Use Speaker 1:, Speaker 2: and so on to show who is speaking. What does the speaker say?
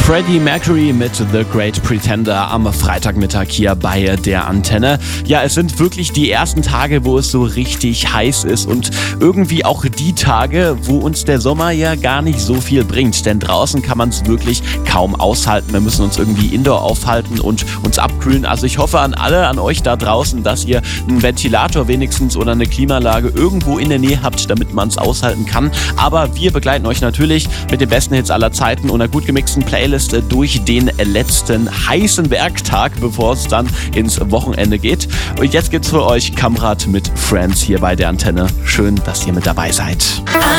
Speaker 1: Freddie Mercury mit The Great Pretender am Freitagmittag hier bei der Antenne. Ja, es sind wirklich die ersten Tage, wo es so richtig heiß ist und irgendwie auch die Tage, wo uns der Sommer ja gar nicht so viel bringt, denn draußen kann man es wirklich kaum aushalten. Wir müssen uns irgendwie indoor aufhalten und uns abkühlen. Also ich hoffe an euch da draußen, dass ihr einen Ventilator wenigstens oder eine Klimaanlage irgendwo in der Nähe habt, damit man es aushalten kann. Aber wir begleiten euch natürlich mit den besten Hits aller Zeiten und einer gut gemixten Playlist durch den letzten heißen Werktag, bevor es dann ins Wochenende geht. Und jetzt gibt's für euch Kamprad mit Friends hier bei der Antenne. Schön, dass ihr mit dabei seid.